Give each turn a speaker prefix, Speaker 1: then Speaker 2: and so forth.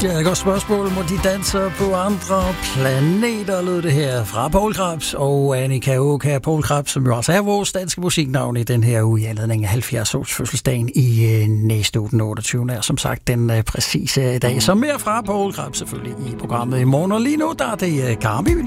Speaker 1: Ja, godt spørgsmål. Må de danser på andre planeter, lød det her fra Poul Krebs og Annika Åkær. Poul Krebs, som jo også er vores danske musiknavn i den her uge i anledning af 70-års fødselsdagen i næste uge den 28. er som sagt den præcise dag. Så mere fra Poul Krebs selvfølgelig i programmet i morgen. Og lige nu, der er det Carmi.